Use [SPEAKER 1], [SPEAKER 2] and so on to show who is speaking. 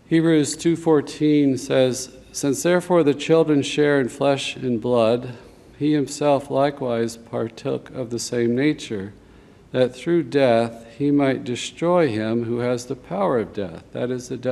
[SPEAKER 1] Hebrews 2:14 says, "Since therefore the children share in flesh and blood, he himself likewise partook of the same nature, that through death he might destroy him who has the power of death," that is the devil.